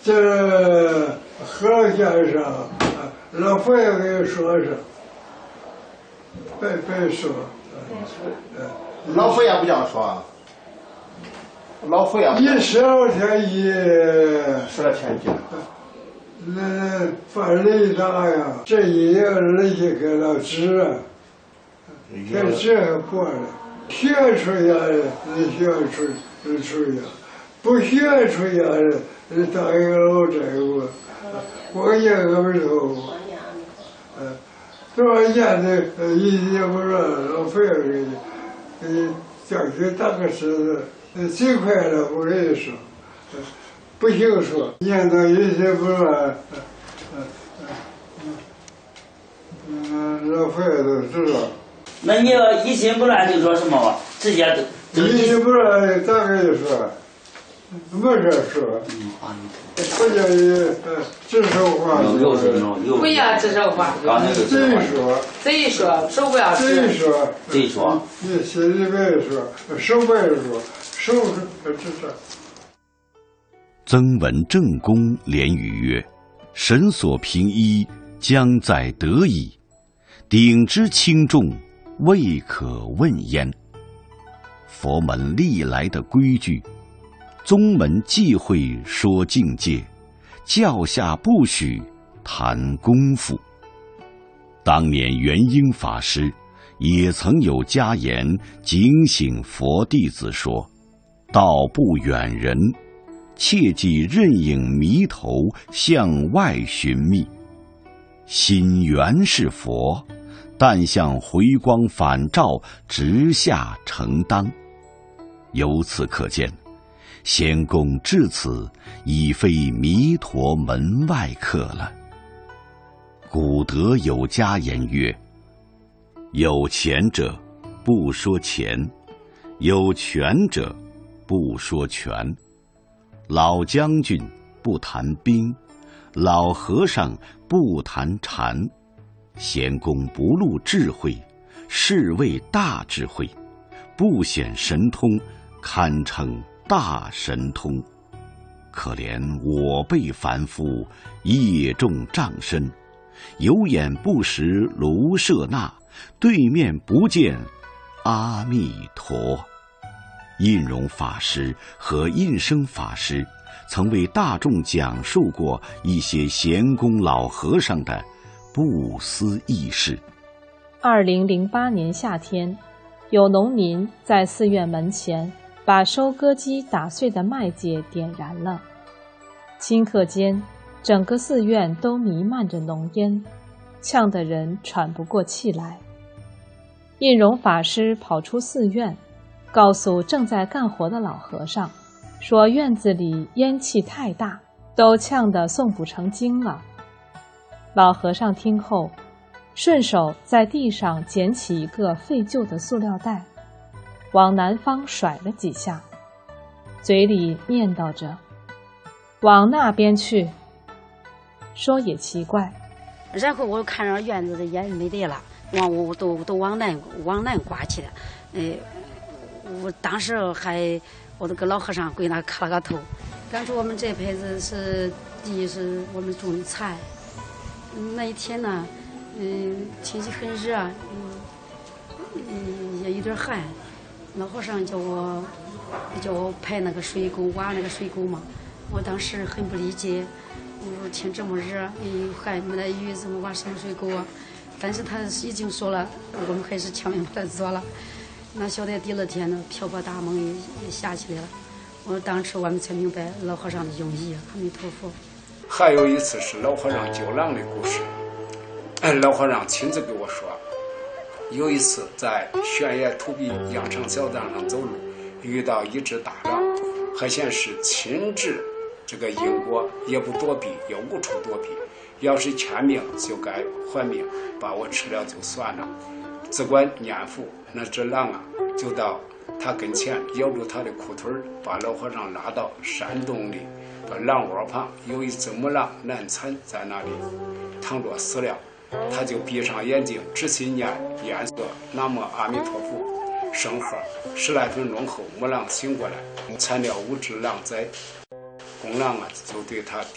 这何先生，老佛爷给说声，别说， 老佛爷不这样说，老佛爷一10天一说了天气。 那犯雷大呀，这一夜人家给了纸，这纸过了，学出来的你学出呀，不学出来的你当一个老债务，我一个不头，多少年的也不知道老费给你叫去打个狮子，最快了我跟你说。不行说，念到一些不乱，老佛爷都知道。 那你要一心不乱就说什么吧？直接都一心不乱咋跟你说？没事说。不叫你指手画脚。 不要指手画脚。贼说，手不要指。 贼说。 你心里别说，手别说，手指手。 曾闻正公连语曰：“神所平一，将在得矣；鼎之轻重，未可问焉。”佛门历来的规矩，宗门忌讳说境界，教下不许谈功夫。当年元婴法师也曾有家言警醒佛弟子说：“道不远人，切忌任影迷头向外寻觅。心原是佛，但向回光返照直下承当。”由此可见，仙公至此已非弥陀门外客了。古德有家言曰：“有钱者不说钱，有权者不说权。老将军不谈兵，老和尚不谈禅。仙公不露智慧，是谓大智慧；不显神通，堪称大神通。可怜我辈凡夫，业重障身，有眼不识卢舍那，对面不见阿弥陀。”印容法师和印生法师曾为大众讲述过一些贤公老和尚的不思议事。 2008年夏天，有农民在寺院门前把收割机打碎的麦秸点燃了，顷刻间整个寺院都弥漫着浓烟，呛得人喘不过气来。印容法师跑出寺院，告诉正在干活的老和尚，说院子里烟气太大，都呛得诵不成经了。老和尚听后，顺手在地上捡起一个废旧的塑料袋，往南方甩了几下，嘴里念叨着：“往那边去。”说也奇怪。 然后我看着院子的烟没得了，我都往南刮去了。我当时我都跟老和尚跪那磕了个头。当初我们这辈子是第一是我们种的菜，那一天呢，天气很热，也有点寒。老和尚叫我排那个水沟，挖那个水沟嘛。我当时很不理解，我说天这么热，还没得雨，怎么挖什么水沟啊？但是他已经说了，我们还是强行把它做了。那晓得第二天呢，瓢泼大梦也下起来了。当时我们才明白老和尚的用意。阿弥陀佛。 还有一次是老和尚救狼的故事，老和尚亲自给我说，有一次在悬崖土壁羊肠小道上走路，遇到一只大狼，还显是亲治这个因果，也不躲避，也无处躲避，要是欠命就该还命，把我吃了就算了。只管念佛，那只狼啊就到他跟前，咬住他的裤腿，把老和尚拉到山洞里，把狼窝旁有一只母狼难产在那里躺着死了。他就闭上眼睛，只心念念诵南无阿弥陀佛圣号，10来分钟后，母狼醒过来，产了5只狼崽。公狼啊就对他